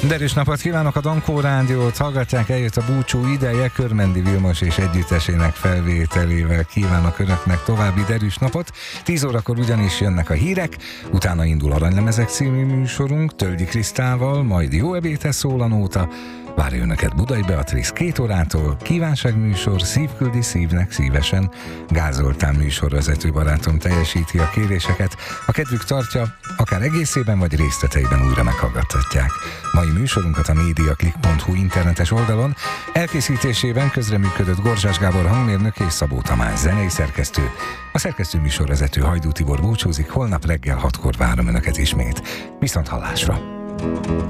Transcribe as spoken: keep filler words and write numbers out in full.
Derűs napot kívánok, a Dankó Rádiót hallgatják, eljött a búcsú ideje, Körmendi Vilmos és együttesének felvételével kívánok önöknek további derűs napot. tíz órakor ugyanis jönnek a hírek, utána indul Aranylemezek című műsorunk, Tölgyi Krisztával, majd Jó ebédhez szól a nóta. Várja önöket Budai Beatrice két órától, kívánságműsor, szívküldi szívnek szívesen. Gál Zoltán műsorvezető barátom teljesíti a kéréseket, a kedvük tartja, akár egészében vagy részleteiben újra meghallgathatják. Mai műsorunkat a mediaclick pont hu internetes oldalon elkészítésében közreműködött Gorzsás Gábor hangmérnök és Szabó Tamás zenei szerkesztő. A szerkesztő műsorvezető Hajdú Tibor búcsúzik, holnap reggel hatkor várom önöket ismét. Viszont hallásra!